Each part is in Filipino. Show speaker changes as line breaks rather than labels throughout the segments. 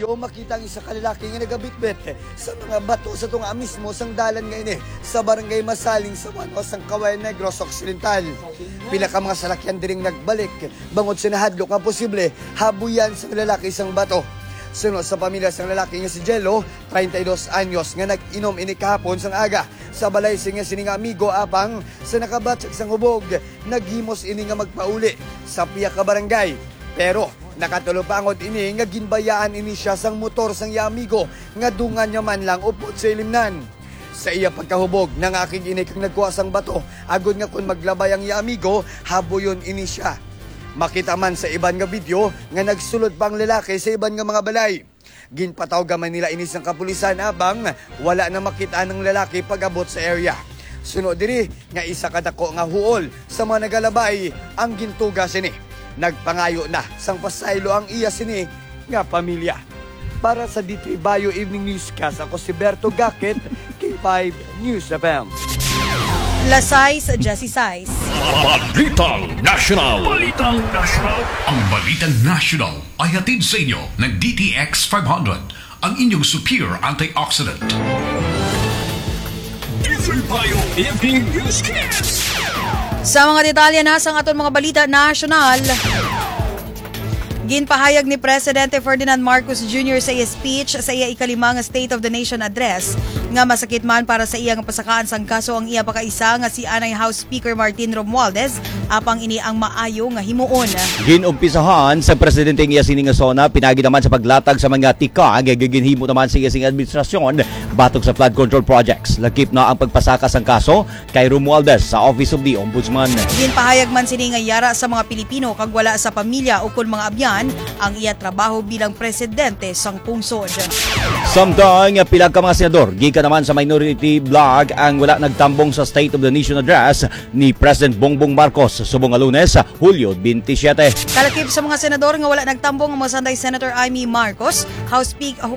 video, makita ang isa kalalaki nga nagabitbit sa mga bato sa tunga mismo sang dalan nga ini sa barangay Masaling sa Manos ang Kawayan Negros Occidental. Pila ka mga salakyan diring nagbalik, bangod sa nahadlok nga posible habuyan sa lalaki sang bato. Sunod sa pamilya sang lalaki nga si Jello, 32 anyos nga nag-inom ini kahapon sang aga. Sa balay nga sining amigo apang sa nakabatsag sang hubog, naghimos ini nga magpauli sa piya ka barangay. Pero nakatulupangod ini nga ginbayaan ini siya sang motor sang iya amigo nga dungan niya man lang upod sa ilimnan. Sa iya pagkahubog, nangaking ini kang nagkuha sang bato, agod nga kung maglabay ang iya amigo, haboyon ini siya. Makita man sa iban nga video nga nagsulod pang lalaki sa iban nga mga balay. Ginpataw gaman nila inis ng kapulisan abang wala na makita ng lalaki pag-abot sa area. Sunod diri nga isa kadako nga huol sa mga nagalabay ang gintuga sini. Nagpangayo na sang pasaylo ang iya sini nga pamilya. Para sa D3 Bayo Evening Newscast, ako si Berto Gaket, K5 News FM.
Lasais, Jesse Sais.
Balitang National. Balitang National. Ang Balitang National ay hatid sa inyo ng DTX 500, ang inyong superior antioxidant. Bayo Evening Newscast.
Sa mga detalye na sa aton mga balita national, ginpahayag ni Presidente Ferdinand Marcos Jr. sa iya speech sa iya ikalimang State of the Nation address nga masakit man para sa iya nga pasakaan sang kaso ang iya pakaisa nga si Anay House Speaker Martin Romualdez apang ini ang maayo nga himuon.
Ginumpisahan sa presidente nga sining nga sona pinagi naman sa paglatag sa mga tika nga giginhimo naman sa iya sing administrasyon batok sa flood control projects. Lakip na ang pagpasaka sang kaso kay Romualdez sa Office of the Ombudsman.
Ginpahayag man sini nga yara sa mga Pilipino kag wala sa pamilya o kun mga abyan ang iya trabaho bilang presidente sang pungsod.
Samtang pila ka mga senador gikan naman sa minority bloc ang wala nagtambong sa State of the Nation address ni President Bongbong Marcos subong Lunes, Hulyo 27.
Kalakip sa mga senador nga wala nagtambong ang Masanday Senator Amy Marcos, House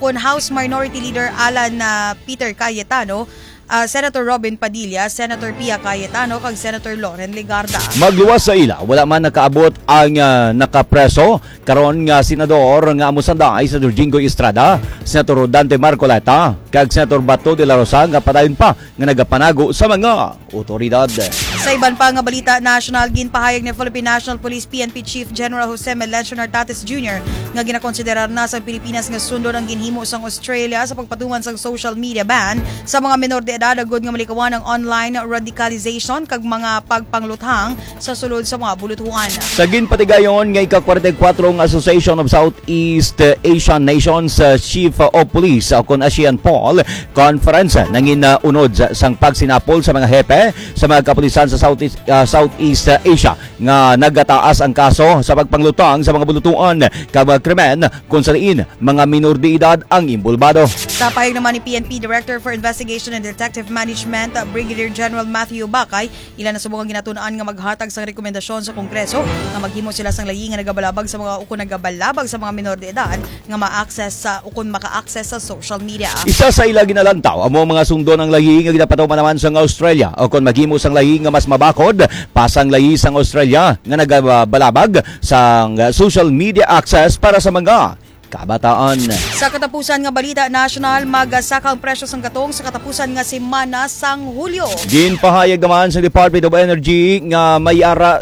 Minority Leader Alan Peter Cayetano, Senator Robin Padilla, Senator Pia Cayetano kag Senator Loren Legarda.
Magluwas sa ila, wala man nakaabot ang nakapreso karon nga senador nga Amusanday, Senator Jingoy Estrada, Senator Dante Marcoleta kag Senator Bato de la Rosa nga padayon pa nga nagapanago sa mga otoridad.
Sa iban pa nga balita national, ginpahayag ni Philippine National Police PNP Chief General Jose Melencio Nartates Jr. nga ginakonsiderar na sa Pilipinas nga sundon ang ginhimo sang Australia sa pagpatungan sang social media ban sa mga menor de edad agod nga malikawan ang online radicalization kag mga pagpangluthang sa sulod sa mga bulutuhan.
Sa ginpatigayon nga ika-44 Association of Southeast Asian Nations Chief of Police o kon ASEAN Paul Conference nangin unod sang pagsinapol sa mga hepe sa mga kapulisan sa Southeast Asia nga nagataas ang kaso sa pagpanglutang sa mga bulutuan kag mga krimen kung saan mga minor de edad ang imbulbado.
Sa pahayag naman ni PNP Director for Investigation and Detective Management Brigadier General Matthew Bakay, ilan na subong ginatunan nga maghatag sa rekomendasyon sa Kongreso nga maghimo sila sang layi nga nagabalabag sa mga ukon nagabalabag sa mga minor de edad nga ma-access sa ukon maka-access sa social media.
Isa sa ila ginalantaw amo mga sundo ng layi nga ginapataw naman sa Australia o kon maghimo sang layi nga mas mabakod pasang layi sang Australia nga nagabalabag sang social media access para sa mga kabataan.
Sa katapusan nga balita national, magasaka ang presyo sang gatong sa katapusan nga semana sang Hulyo.
Ginpahayag naman sa Department of Energy nga may ara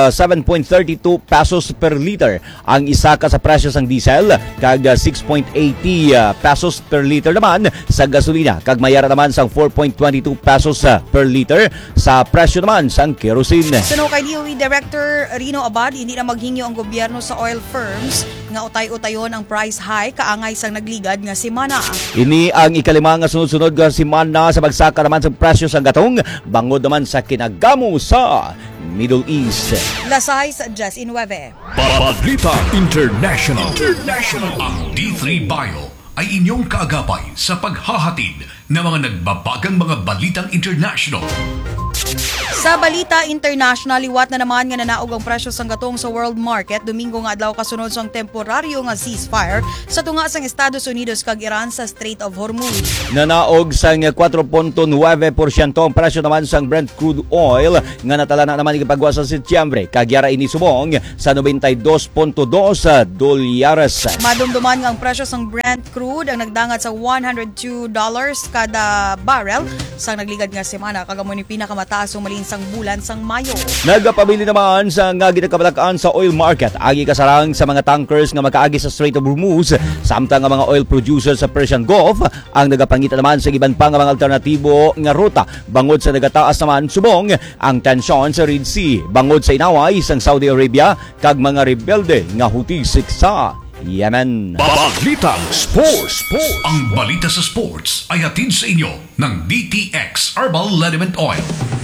7.32 pesos per liter ang isa ka sa presyo sang diesel kag 6.80 pesos per liter naman sa gasolina kag may ara naman sang 4.22 pesos per liter sa presyo naman sang kerosene.
Suno kay DOE Director Rino Abad, hindi na maghingyo ang gobyerno sa oil firms nga utay-utayon ang price hike kaangay sang nagligad nga semana.
Ini ang ikalima nga sunod-sunod nga semana sa pagsaka naman sa presyo sang gatong bangod naman sa kinagamo sa Middle East.
Lasais, Jess Inweve.
Balita International. Ang D3 Bio ay inyong kaagapay sa paghahatid ng mga nagbabagang mga balitang international.
Sa balita international, liwat na naman nga nanaog ang presyo sang gatong sa world market Domingo nga adlaw kasunod sang temporaryo nga ceasefire sa tunga sang Estados Unidos kag Iran sa Strait of Hormuz.
Nanaog sang 4.9% ang presyo naman sang Brent crude oil nga natala na naman igapagwa sa Setyembre kag yara ini subong sa 92.2 dolyares.
Madumduman nga ang presyo sang Brent crude ang nagdangat sa $102 kada barrel sang nagligad nga semana kag amo ni pinakamataas ang malin sang bulan sang Mayo.
Nagapabili naman sa nga ginakabalakaan sa oil market agi kasarang sa mga tankers nga makaagi sa Strait of Hormuz samtang nga mga oil producers sa Persian Gulf ang nagapangita naman sa iban pa nga mga alternatibo nga ruta bangod sa nagataas naman subong ang tensyon sa Red Sea bangod sa inaway sang Saudi Arabia kag mga rebelde nga Houthis sa Yemen.
Balitang Sports. Ang balita sa sports ay hatid sa inyo ng DTX Herbal Liniment Oil.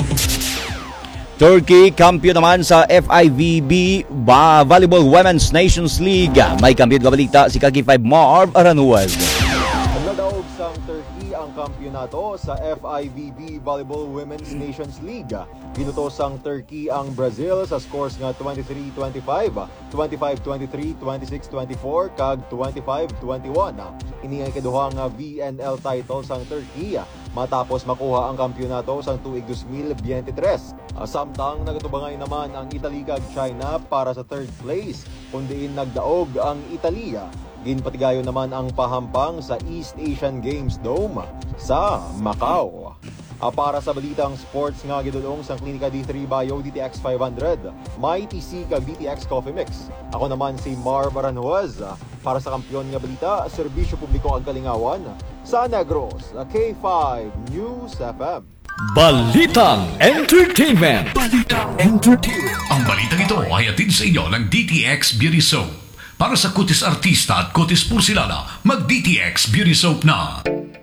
Turkey, kampiyon naman sa FIVB Volleyball Women's Nations League. May kampiyon nga balita si Kaki5 Marv Aranuez.
Nadaog sang Turkey ang kampyonato sa FIVB Volleyball Women's Nations League. Ginutos sang Turkey ang Brazil sa scores nga 23-25, 25-23, 26-24, kag 25-21. Ini ang ikaduha nga VNL title sang Turkey matapos makuha ang kampyonato sang tuig 2023. Samtang nagatubangay naman ang Italy kag China para sa third place, kundiin nagdaog ang Italia. Ginpatigayon naman ang pahampang sa East Asian Games Dome sa Macau. Para sa balitang sports nga gidulong sa Klinika D3 Bio DTX 500, may TC kag DTX Coffee Mix. Ako naman si Marv Aranjuez para sa kampiyon nga balita, serbisyo publiko ang kalingawan sa Negros, K5 News FM.
Balitang Entertainment. Ang balitang ito ay hatid sa inyo ng DTX Beauty Soap. Para sa kutis artista at kutis porsilana, mag-DTX Beauty Soap na.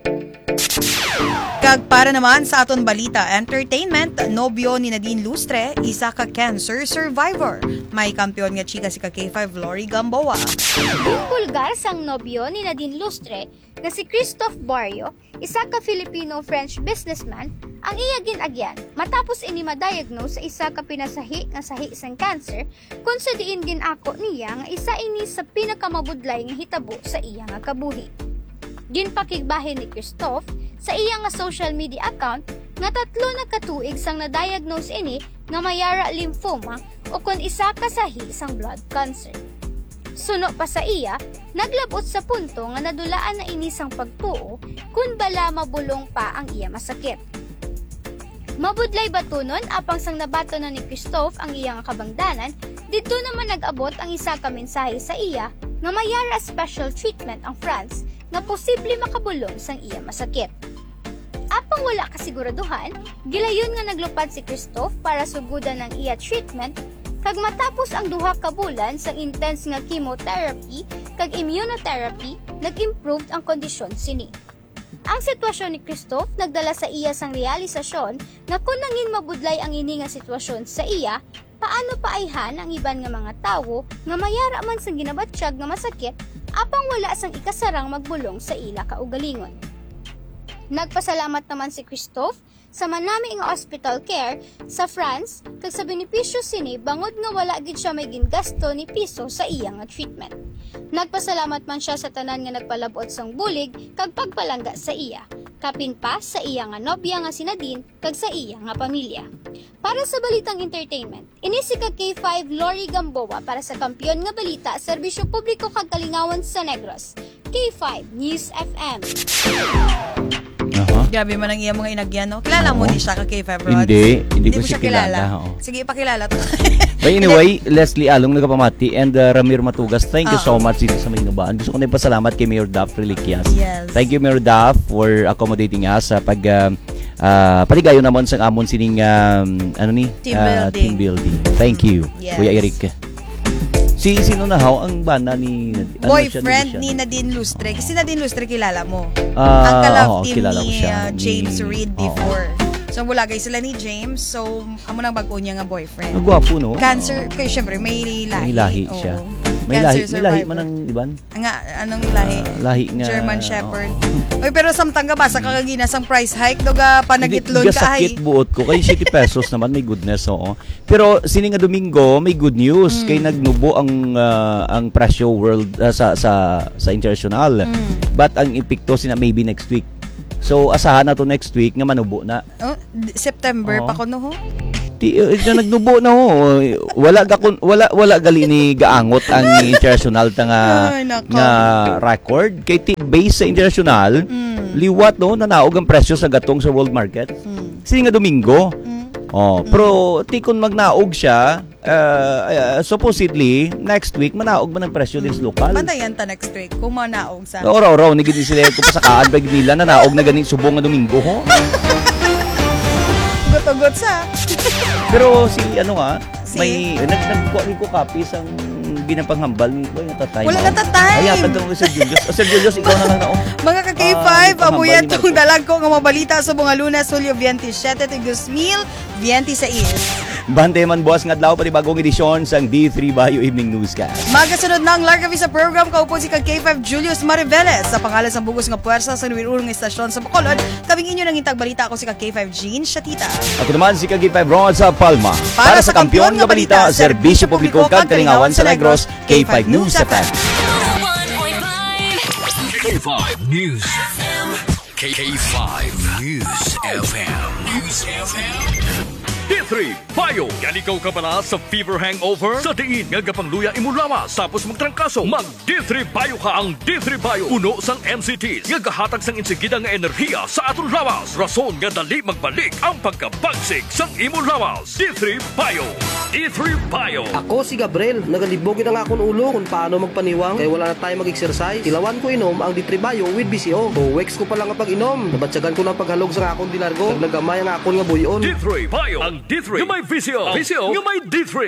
Kag para naman sa aton balita entertainment, nobyo ni Nadine Lustre, isa ka cancer survivor. May kampiyon nga chika si K5 Lori Gamboa.
Bulgar sang nobyo ni Nadine Lustre na si Christophe Barrio, isa ka Filipino-French businessman, ang iya ginagyan matapos ini ma-diagnose sa isa ka pinasahi nga sahi sang cancer kung sa diin ginako niya nga isa ini sa pinakamabudlay nga hitabo sa iya nga kabuhi. Ginpakigbahin ni Christophe sa iya nga social media account nga 3 na katuig sang na-diagnose ini nga mayara lymphoma o kung isa ka sahi sang blood cancer. Suno pa sa iya, naglabot sa punto nga nadulaan na ini sang pagtuo kung bala mabulong pa ang iya masakit. Mabudlay batunon apang sang nabato na ni Christophe ang iya nga kabangdanan, dito naman nag-abot ang isa ka mensahe sa iya nga mayara special treatment ang France nga posible makabulong sang iya masakit. Apang wala kasiguraduhan, gilayon nga naglupad si Christophe para sugudan ng iya treatment kag matapos ang 2 ka bulan sa intense nga chemotherapy kag immunotherapy, nag-improve ang kondisyon sini. Ang sitwasyon ni Christophe nagdala sa iya sang realisasyon nga kung nangin mabudlay ang ini nga sitwasyon sa iya, paano paayhan ang iban nga mga tawo nga mayara man sang ginabatsyag nga masakit apang wala sang ikasarang magbulong sa ila kaugalingon. Nagpasalamat naman si Christophe sa manami nga hospital care sa France kag sa benepisyo sini bangod nga wala gid siya may gingasto ni piso sa iya nga treatment. Nagpasalamat man siya sa tanan nga nagpalabot sang bulig kag pagpalangga sa iya, kapin pa sa iya nga nobya nga si Nadine kag sa iya nga pamilya. Para sa balitang entertainment, ini si K5 Lori Gamboa para sa kampiyon nga balita, serbisyo publiko kag kalingawan sa Negros, K5 News FM.
Grabe man ang iya mga inagyan, no? Kilala mo ni siya K5 Rods?
Hindi ko siya kilala.
Sige, ipakilala to.
But anyway, Leslie Along nagapamati and Ramir Matugas, thank you so much dito sa Maynubaan. Gusto ko na ipasalamat kay Mayor Duff Reliquias.
Yes.
Thank you, Mayor Duff, for accommodating us sa paligayo naman sa amon sining team building. Thank you,
Yes.
Kuya Eric. Sino na ang bana ni
boyfriend ni Nadine Lustre. Kasi Nadine Lustre kilala mo.
Ah,
ang ka-love
oo,
team
kilala ko
ni
siya.
James
Ni-
Reid before. So bulagay sila ni James. So amo nang bago niya nga boyfriend.
Gwapo, no?
Cancer, kaya syempre may lahi.
May lahi
Oo.
siya. May
Cancer
lahi, may lahi
survivor.
man ang iban.
Nga, anong lahi?
Lahi nga.
German Shepherd. Oy, pero samtang ka ba sa kagaginas ang price hike doga panagitlon ka ay.
Sakit buot ko kay 7 pesos naman may goodness oo. Pero sini nga Domingo may good news kay nagnubo ang presyo world sa international. But ang epekto sina maybe next week. So asahan na to next week nga manubo na.
Oh, September
Oo.
pa ko no ho.
Nagnubo na ho. Wala gali ni gaangot ang international
Ay, nako.
nga record kay base sa international liwat no nanaog ang presyo sa gatong sa world market. Sini nga Domingo. Pero tikon magnaog siya supposedly next week manaog man ang presyo din sa lokal.
Pantayan ta next week kung manaog sa.
Oraw ni gid sila ko pa sa kaan bag nila nanaog na ganing subong nga Domingo ho.
Gutot sa.
Pero si ano nga,
Si-
may nagkuha ko copies ang ginapang-hambal ni ko yung tatay.
Wala
mo.
natatay.
Ay, atag ko Sir Julius. Sir Julius, ikaw na lang na.
Mga ka-K5,
Ah,
amuyan
pangambal ni
tong
Marco.
dalag ko nga mabalita sa mga Lunes, Hulyo 27, Tigos 26.
Bante man buwas nga adlaw pati bagong edisyon sang D3 Bayo Evening Newscast.
Magasunod na ang Larga Visa program, kaupo si kag-K5 Julius Mariveles sa pangalan sa bugos nga puwersa sa nuwirurong estasyon sa Bacolod. Kaming inyo nang itag balita ako si kag-K5 Jean Shatita.
Ako naman si Kag5 Ron sa Palma.
Para sa kampiyon nga balita,
serbisyo publiko kag kalingawan sa Negros, K5 News FM.
K5 News FM. K5 News FM. News FM. D3 Bayo. Yan ikaw ka bala sa fever hangover? Sa diin nga gapangluya imulawas tapos magtrangkaso. Mag D3 Bayo ka ang D3 Bayo. Puno sang MCTs. Nga gahatag sang insigida nga enerhiya sa aton lawas. Rason nga dali magbalik ang pagkabagsik sang imulawas. D3 Bayo. D3 Bayo.
Ako si Gabriel, nagalibogin ang akong ulo kung paano magpaniwang kaya wala na tayo mag-exercise. Tilawan ko inom ang D3 Bayo with BCO. O weeks ko pa lang ang pag-inom. Nabatsagan ko ng paghalog sa akong dilargo. Naglagamay ang akong nga buyon.
D3 Bayo. Ang D3 nga may VCO. VCO nga may D3.